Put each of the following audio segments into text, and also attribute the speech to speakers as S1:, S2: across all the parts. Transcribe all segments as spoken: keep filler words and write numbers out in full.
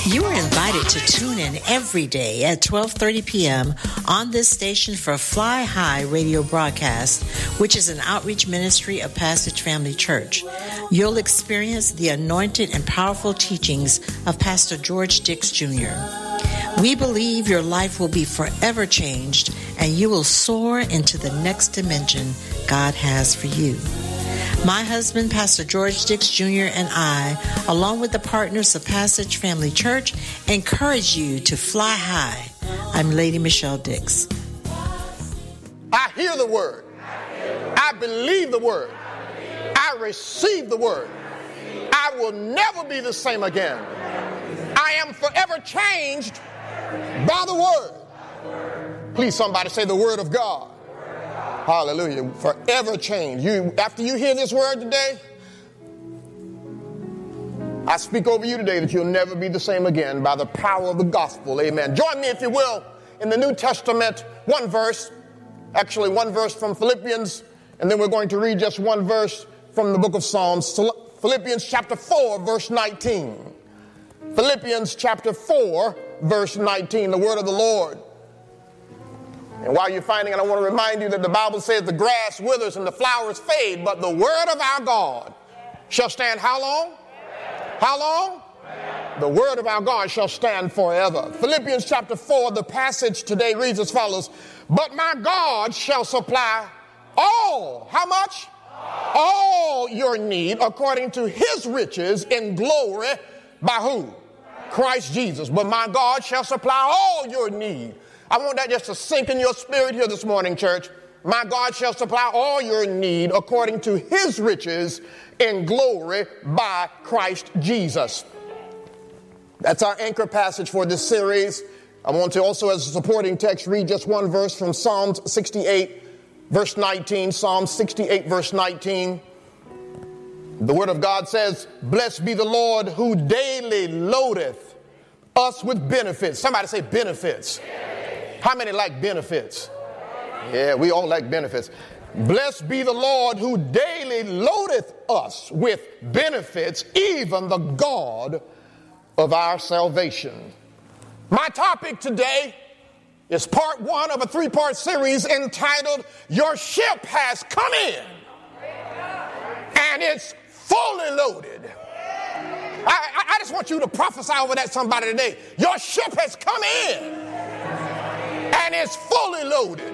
S1: You are invited to tune in every day at twelve thirty p.m. on this station for Fly High radio broadcast, which is an outreach ministry of Passage Family Church. You'll experience the anointed and powerful teachings of Pastor George Dix Junior We believe your life will be forever changed and you will soar into the next dimension God has for you. My husband, Pastor George Dix Junior, and I, along with the partners of Passage Family Church, encourage you to fly high. I'm Lady Michelle Dix.
S2: I hear the word. I believe the word. I receive the word. I will never be the same again. I am forever changed by the word. Please, somebody say the word of God. Hallelujah. Forever changed. You, after you hear this word today, I speak over you today that you'll never be the same again by the power of the gospel. Amen. Join me, if you will, in the New Testament, one verse, actually one verse from Philippians, and then we're going to read just one verse from the book of Psalms. Philippians chapter four, verse nineteen. Philippians chapter four, verse nineteen, the word of the Lord. And while you're finding it, I want to remind you that the Bible says the grass withers and the flowers fade, but the word of our God shall stand how long? How long? The word of our God shall stand forever. Philippians chapter four, the passage today reads as follows. But my God shall supply all, how much? All your need according to his riches in glory by who? Christ Jesus. But my God shall supply all your need. I want that just to sink in your spirit here this morning, church. My God shall supply all your need according to his riches in glory by Christ Jesus. That's our anchor passage for this series. I want to also, as a supporting text, read just one verse from Psalms sixty-eight, verse nineteen. Psalm sixty-eight, verse nineteen. The word of God says, blessed be the Lord who daily loadeth us with benefits. Somebody say benefits. How many like benefits? Yeah, we all like benefits. Blessed be the Lord who daily loadeth us with benefits, even the God of our salvation. My topic today is part one of a three-part series entitled, Your Ship Has Come In, and it's fully loaded. I, I, I just want you to prophesy over that somebody today. Your ship has come in. And it's fully loaded.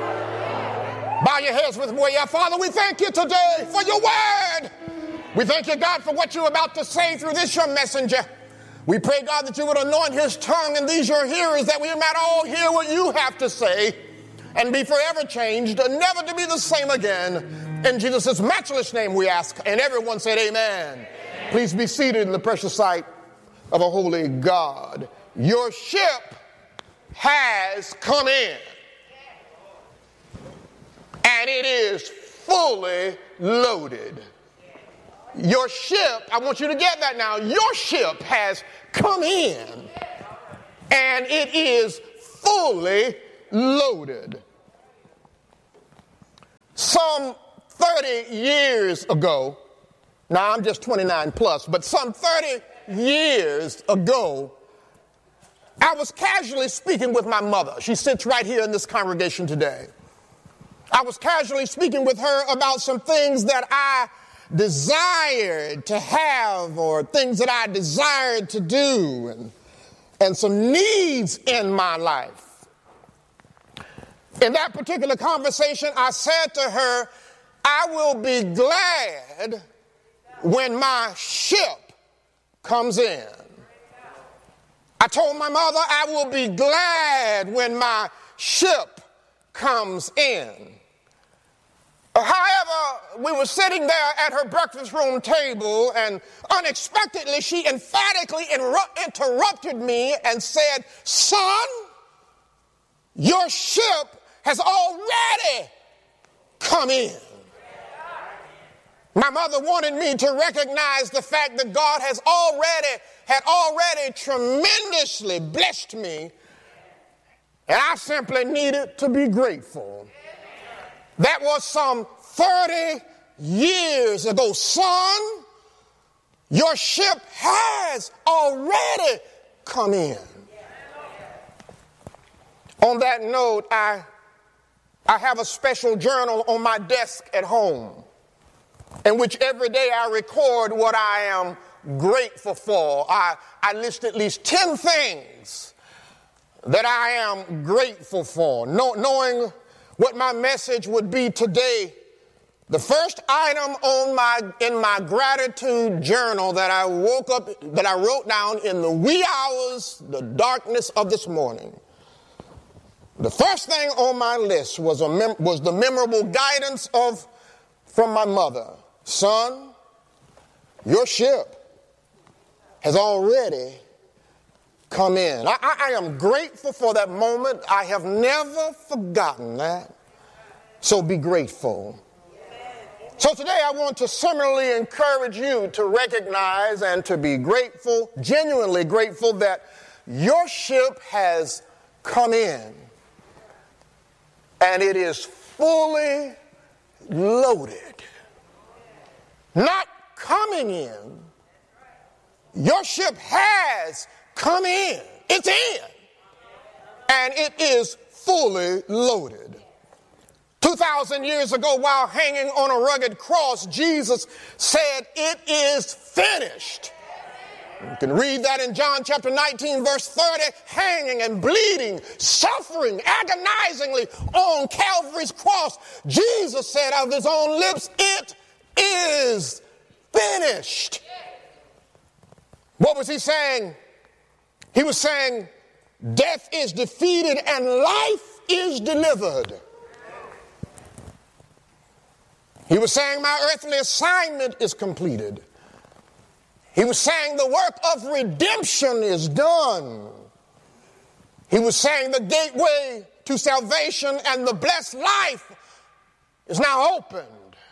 S2: Bow your heads with me. Yeah, Father, we thank you today for your word. We thank you, God, for what you're about to say through this, your messenger. We pray, God, that you would anoint his tongue and these your hearers, that we might all hear what you have to say and be forever changed and never to be the same again. In Jesus' matchless name we ask. And everyone said amen. Amen. Please be seated in the precious sight of a holy God. Your ship has come in, and it is fully loaded. Your ship, I want you to get that now, your ship has come in, and it is fully loaded. Some thirty years ago, now I'm just twenty-nine plus, but some thirty years ago, I was casually speaking with my mother. She sits right here in this congregation today. I was casually speaking with her about some things that I desired to have or things that I desired to do and, and some needs in my life. In that particular conversation, I said to her, I will be glad when my ship comes in. I told my mother I will be glad when my ship comes in. However, we were sitting there at her breakfast room table, and unexpectedly she emphatically inru- interrupted me and said, son, your ship has already come in. My mother wanted me to recognize the fact that God has already, had already tremendously blessed me, and I simply needed to be grateful. That was some thirty years ago. Son, your ship has already come in. On that note, I, I have a special journal on my desk at home in which every day I record what I am grateful for. I, I list at least ten things that I am grateful for. Know, knowing what my message would be today, the first item on my in my gratitude journal that I woke up, that I wrote down in the wee hours, the darkness of this morning, the first thing on my list was a mem- was the memorable guidance of from my mother. Son, your ship has already come in. I, I, I am grateful for that moment. I have never forgotten that. So be grateful. So today I want to similarly encourage you to recognize and to be grateful, genuinely grateful that your ship has come in and it is fully loaded. Not coming in. Your ship has come in. It's in. And it is fully loaded. two thousand years ago, while hanging on a rugged cross, Jesus said, "It is finished." You can read that in John chapter nineteen, verse thirty, hanging and bleeding, suffering agonizingly on Calvary's cross. Jesus said out of his own lips, "It is finished." What was he saying? He was saying, death is defeated and life is delivered. He was saying, my earthly assignment is completed. He was saying, the work of redemption is done. He was saying, the gateway to salvation and the blessed life is now opened.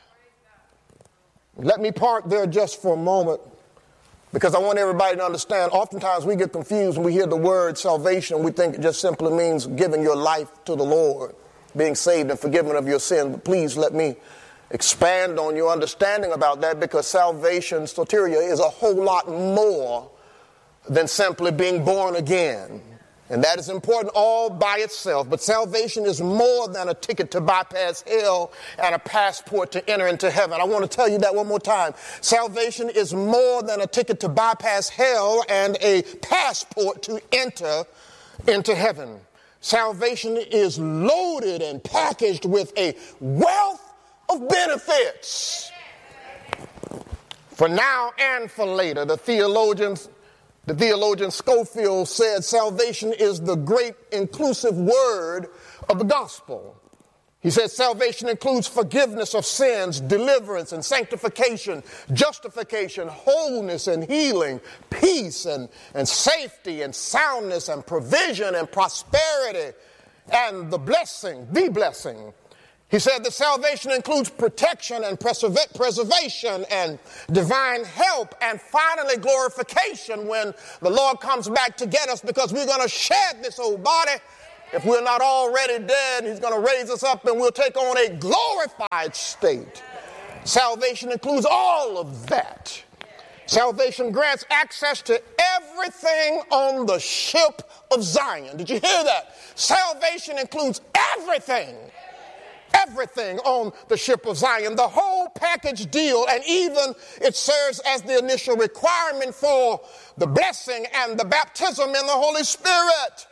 S2: Let me park there just for a moment, because I want everybody to understand, oftentimes we get confused when we hear the word salvation. We think it just simply means giving your life to the Lord, being saved and forgiven of your sin. But please let me expand on your understanding about that, because salvation, soteria, is a whole lot more than simply being born again. And that is important all by itself. But salvation is more than a ticket to bypass hell and a passport to enter into heaven. I want to tell you that one more time. Salvation is more than a ticket to bypass hell and a passport to enter into heaven. Salvation is loaded and packaged with a wealth of benefits. For now and for later, the theologians The theologian Scofield said salvation is the great inclusive word of the gospel. He said salvation includes forgiveness of sins, deliverance and sanctification, justification, wholeness and healing, peace and, and safety and soundness and provision and prosperity and the blessing, the blessing. He said that salvation includes protection and preserva- preservation and divine help and finally glorification when the Lord comes back to get us, because we're going to shed this old body. If we're not already dead, he's going to raise us up and we'll take on a glorified state. Salvation includes all of that. Salvation grants access to everything on the ship of Zion. Did you hear that? Salvation includes everything. Everything on the ship of Zion, the whole package deal, and even it serves as the initial requirement for the blessing and the baptism in the Holy Spirit.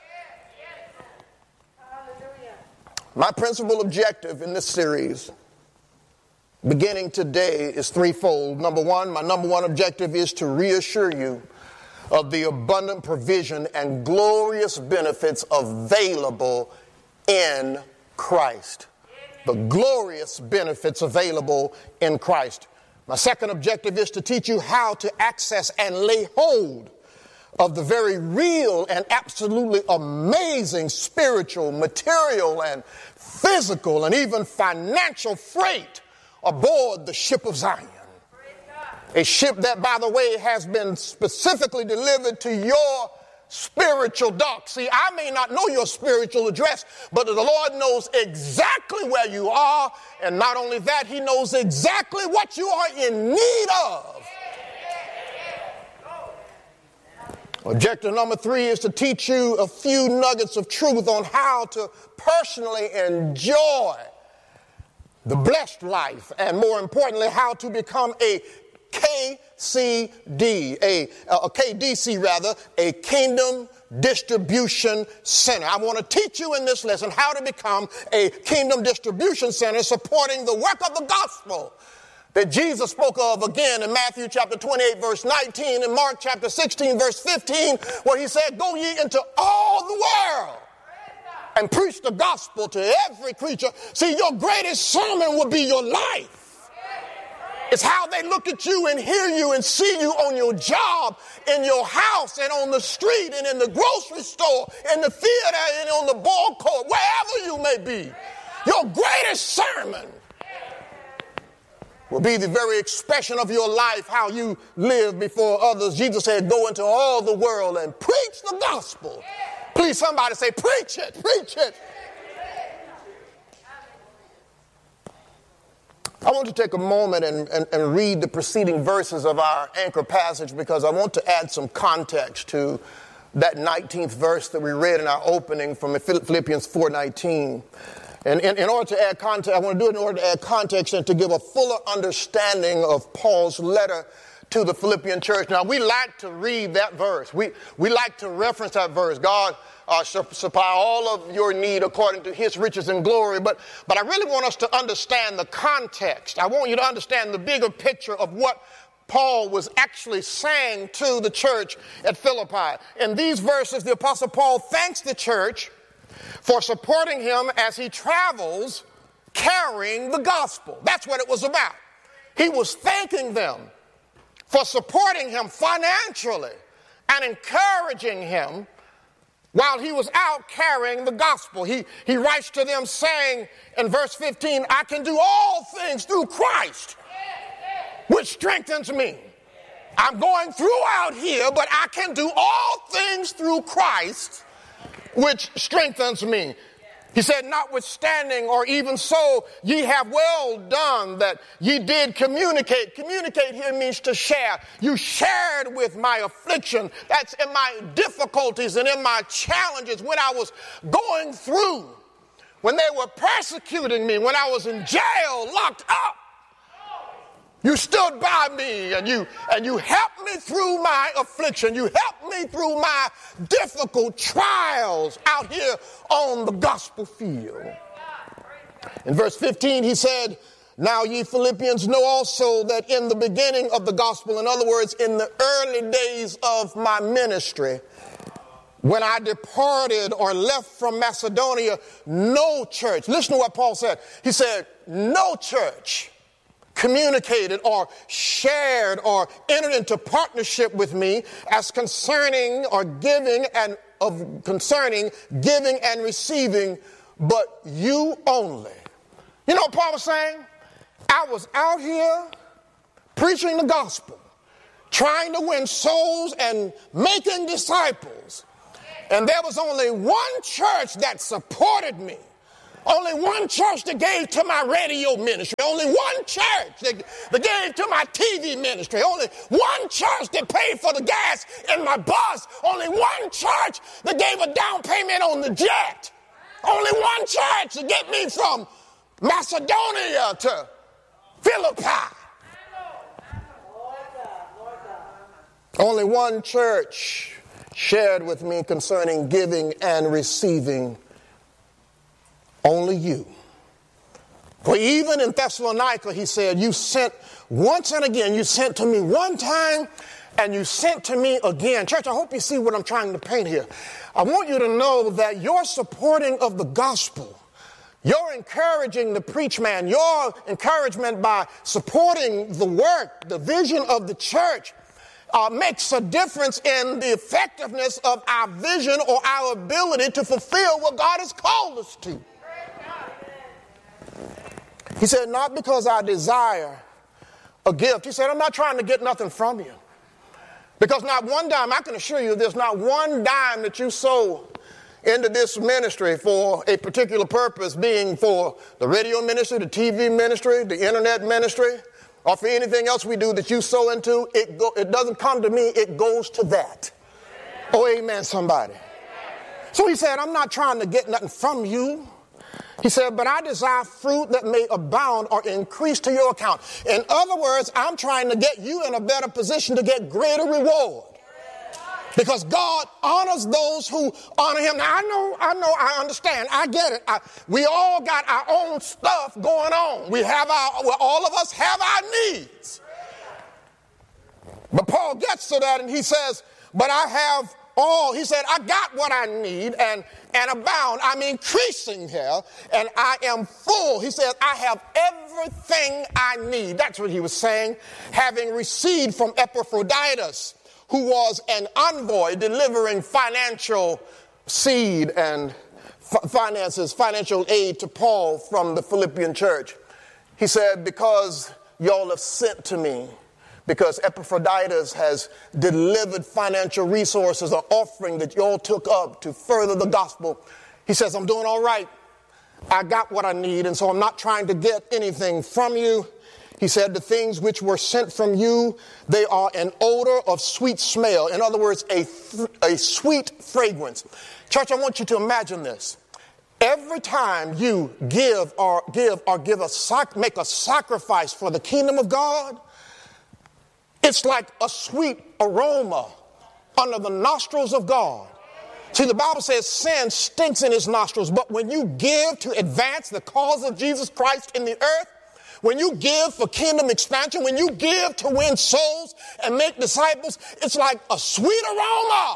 S2: My principal objective in this series, beginning today, is threefold. Number one, my number one objective is to reassure you of the abundant provision and glorious benefits available in Christ. The glorious benefits available in Christ. My second objective is to teach you how to access and lay hold of the very real and absolutely amazing spiritual, material, and physical, and even financial freight aboard the ship of Zion. A ship that, by the way, has been specifically delivered to your spiritual dock. See, I may not know your spiritual address, but the Lord knows exactly where you are, and not only that, he knows exactly what you are in need of. Objective number three is to teach you a few nuggets of truth on how to personally enjoy the blessed life, and more importantly, how to become a K C D, a, a K D C rather, a Kingdom Distribution Center. I want to teach you in this lesson how to become a Kingdom Distribution Center supporting the work of the gospel that Jesus spoke of again in Matthew chapter twenty-eight, verse nineteen, and Mark chapter sixteen, verse fifteen, where he said, go ye into all the world and preach the gospel to every creature. See, your greatest sermon will be your life. It's how they look at you and hear you and see you on your job, in your house, and on the street, and in the grocery store, in the theater, and on the ball court, wherever you may be. Your greatest sermon will be the very expression of your life, how you live before others. Jesus said, go into all the world and preach the gospel. Please, somebody say, preach it, preach it. I want to take a moment and, and, and read the preceding verses of our anchor passage, because I want to add some context to that nineteenth verse that we read in our opening from Philippians four nineteen. And in, in order to add context, I want to do it in order to add context and to give a fuller understanding of Paul's letter to the Philippian church. Now, we like to read that verse. We we like to reference that verse. God uh, shall supply all of your need according to his riches and glory. But, but I really want us to understand the context. I want you to understand the bigger picture of what Paul was actually saying to the church at Philippi. In these verses, the Apostle Paul thanks the church for supporting him as he travels carrying the gospel. That's what it was about. He was thanking them for supporting him financially and encouraging him while he was out carrying the gospel. He, he writes to them saying in verse fifteen, I can do all things through Christ, which strengthens me. I'm going through out here, but I can do all things through Christ, which strengthens me. He said, notwithstanding, or even so, ye have well done that ye did communicate. Communicate here means to share. You shared with my affliction. That's in my difficulties and in my challenges when I was going through, when they were persecuting me, when I was in jail, locked up. You stood by me and you and you helped me through my affliction. You helped me through my difficult trials out here on the gospel field. In verse fifteen, he said, now ye Philippians know also that in the beginning of the gospel, in other words, in the early days of my ministry, when I departed or left from Macedonia, no church, listen to what Paul said. He said, no church communicated or shared or entered into partnership with me as concerning or giving and of concerning giving and receiving, but you only. You know what Paul was saying? I was out here preaching the gospel, trying to win souls and making disciples, and there was only one church that supported me. Only one church that gave to my radio ministry. Only one church that, that gave to my T V ministry. Only one church that paid for the gas in my bus. Only one church that gave a down payment on the jet. Only one church to get me from Macedonia to Philippi. Only one church shared with me concerning giving and receiving. Only you. For even in Thessalonica, he said, you sent once and again, you sent to me one time and you sent to me again. Church, I hope you see what I'm trying to paint here. I want you to know that your supporting of the gospel, your encouraging the preach man, your encouragement by supporting the work, the vision of the church, uh, makes a difference in the effectiveness of our vision or our ability to fulfill what God has called us to. He said, not because I desire a gift. He said, I'm not trying to get nothing from you. Because not one dime, I can assure you there's not one dime that you sow into this ministry for a particular purpose, being for the radio ministry, the T V ministry, the internet ministry, or for anything else we do that you sow into. It, go, it doesn't come to me, it goes to that. Oh, amen, somebody. So he said, I'm not trying to get nothing from you. He said, but I desire fruit that may abound or increase to your account. In other words, I'm trying to get you in a better position to get greater reward. Because God honors those who honor him. Now, I know, I know, I understand. I get it. I, we all got our own stuff going on. We have our, well, all of us have our needs. But Paul gets to that and he says, but I have all. He said, I got what I need and, and abound. I'm increasing here and I am full. He says, I have everything I need. That's what he was saying. Having received from Epaphroditus, who was an envoy delivering financial seed and f- finances, financial aid to Paul from the Philippian church. He said, because y'all have sent to me, because Epaphroditus has delivered financial resources, an offering that y'all took up to further the gospel. He says, I'm doing all right. I got what I need, and so I'm not trying to get anything from you. He said, the things which were sent from you, they are an odor of sweet smell. In other words, a, a sweet fragrance. Church, I want you to imagine this. Every time you give or give or give a sac- make a sacrifice for the kingdom of God, it's like a sweet aroma under the nostrils of God. See, the Bible says sin stinks in his nostrils, but when you give to advance the cause of Jesus Christ in the earth, when you give for kingdom expansion, when you give to win souls and make disciples, it's like a sweet aroma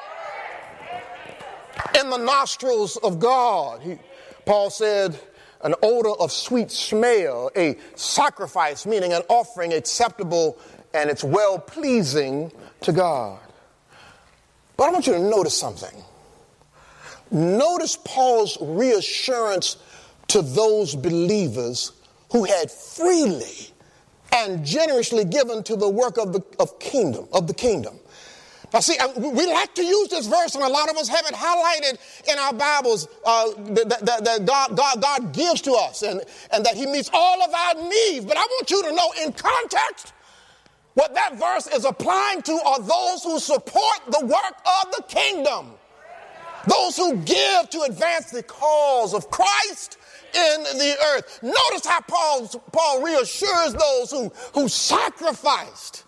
S2: in the nostrils of God. He, Paul said, an odor of sweet smell, a sacrifice, meaning an offering acceptable and it's well-pleasing to God. But I want you to notice something. Notice Paul's reassurance to those believers who had freely and generously given to the work of the of kingdom of the kingdom. Now, see, we like to use this verse, and a lot of us have it highlighted in our Bibles uh, that, that, that God, God, God gives to us, and, and that He meets all of our needs. But I want you to know, in context, what that verse is applying to are those who support the work of the kingdom, those who give to advance the cause of Christ in the earth. Notice how Paul, Paul reassures those who, who sacrificed.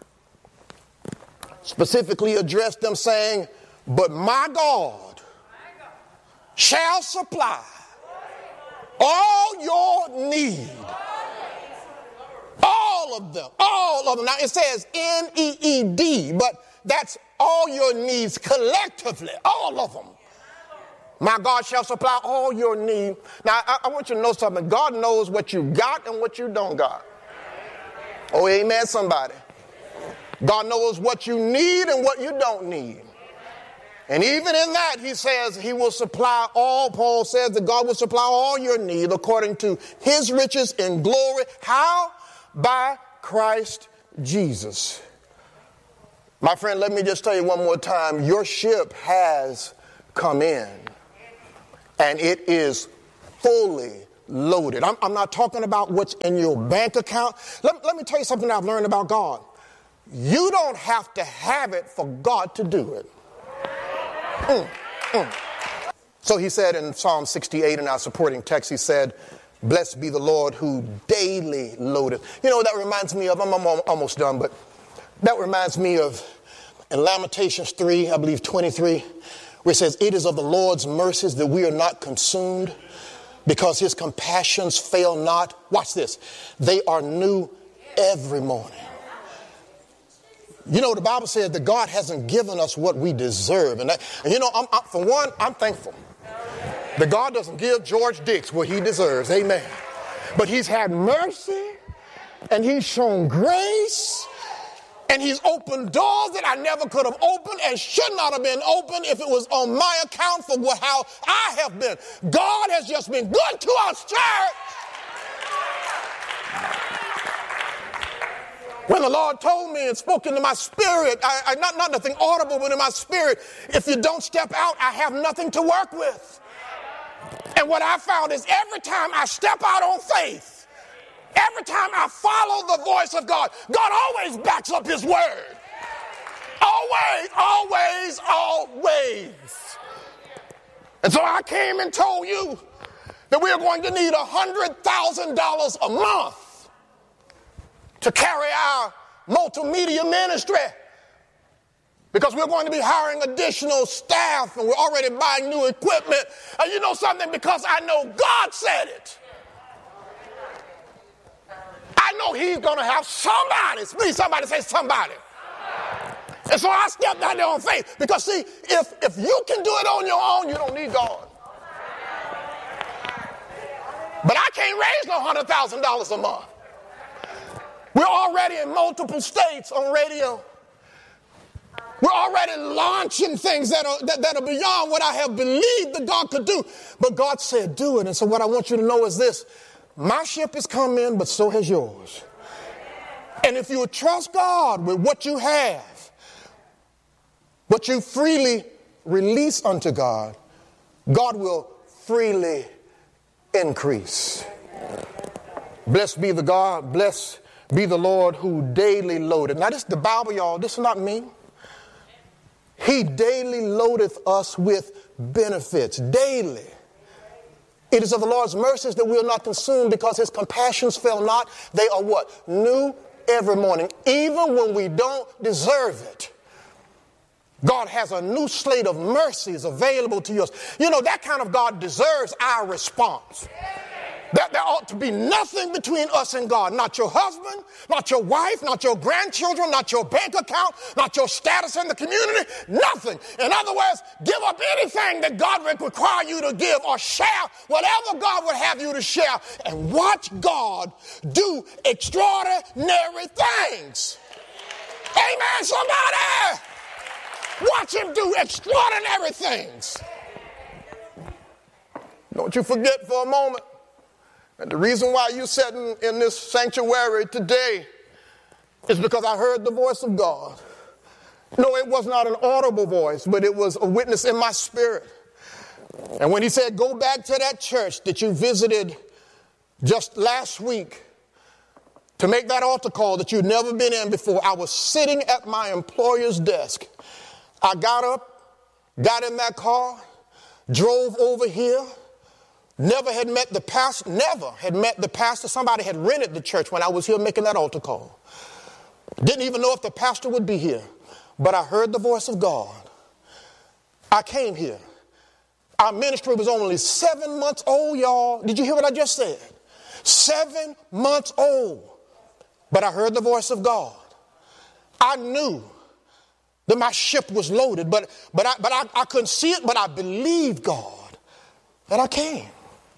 S2: Specifically addressed them saying, but my God shall supply all your need. All of them, all of them. Now it says N E E D, but that's all your needs collectively, all of them. My God shall supply all your need. Now, I, I want you to know something. God knows what you got and what you don't got. Oh, amen, somebody. God knows what you need and what you don't need. And even in that, he says he will supply all. Paul says that God will supply all your need according to his riches in glory. How? By Christ Jesus. My friend, let me just tell you one more time. Your ship has come in. And it is fully loaded. I'm, I'm not talking about what's in your bank account. Let, let me tell you something I've learned about God. You don't have to have it for God to do it. Mm, mm. So he said in Psalm sixty-eight in our supporting text, he said, blessed be the Lord who daily loadeth. You know, that reminds me of, I'm, I'm almost done, but that reminds me of in Lamentations three, I believe twenty-three, where it says, it is of the Lord's mercies that we are not consumed, because his compassions fail not. Watch this. They are new every morning. You know, the Bible says that God hasn't given us what we deserve. And, that, and you know, I'm, I'm, for one, I'm thankful that God doesn't give George Dix what he deserves. Amen. But he's had mercy and he's shown grace. And he's opened doors that I never could have opened and should not have been opened if it was on my account for what, how I have been. God has just been good to us, church. When the Lord told me and spoke into my spirit, I, I, not, not nothing audible, but in my spirit, if you don't step out, I have nothing to work with. And what I found is every time I step out on faith, every time I follow the voice of God, God always backs up his word. Always, always, always. And so I came and told you that we are going to need one hundred thousand dollars a month to carry our multimedia ministry, because we're going to be hiring additional staff and we're already buying new equipment. And you know something? Because I know God said it, I know he's going to have somebody. Please, somebody say somebody. And so I stepped out there on faith, because see, if, if you can do it on your own, you don't need God. But I can't raise no one hundred thousand dollars a month. We're already in multiple states on radio. We're already launching things that are, that, that are beyond what I have believed that God could do. But God said, do it. And so what I want you to know is this: my ship has come in, but so has yours. And if you would trust God with what you have, what you freely release unto God, God will freely increase. Blessed be the God, blessed be the Lord who daily loaded. Now this is the Bible, y'all. This is not me. He daily loadeth us with benefits. Daily. It is of the Lord's mercies that we are not consumed, because his compassions fail not. They are what? New every morning. Even when we don't deserve it, God has a new slate of mercies available to us. You know, that kind of God deserves our response. That there ought to be nothing between us and God. Not your husband, not your wife, not your grandchildren, not your bank account, not your status in the community, nothing. In other words, give up anything that God would require you to give, or share whatever God would have you to share, and watch God do extraordinary things. Amen, somebody! Watch him do extraordinary things. Don't you forget for a moment that the reason why you're sitting in this sanctuary today is because I heard the voice of God. No, it was not an audible voice, but it was a witness in my spirit. And when he said, go back to that church that you visited just last week to make that altar call that you'd never been in before, I was sitting at my employer's desk. I got up, got in that car, drove over here. Never had met the pastor, never had met the pastor. Somebody had rented the church when I was here making that altar call. Didn't even know if the pastor would be here. But I heard the voice of God. I came here. Our ministry was only seven months old, y'all. Did you hear what I just said? Seven months old. But I heard the voice of God. I knew that my ship was loaded, but, but, I, but I, I couldn't see it, but I believed God. And I came.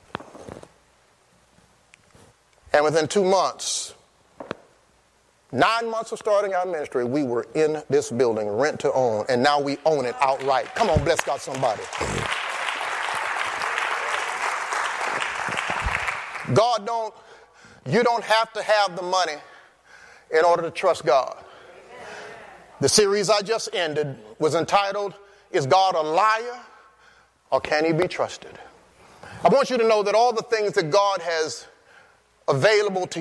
S2: And within two months, nine months of starting our ministry, we were in this building, rent to own, and now we own it outright. Come on, bless God, somebody. God don't, you don't have to have the money in order to trust God. The series I just ended was entitled, Is God a Liar or Can He Be Trusted? I want you to know that all the things that God has available to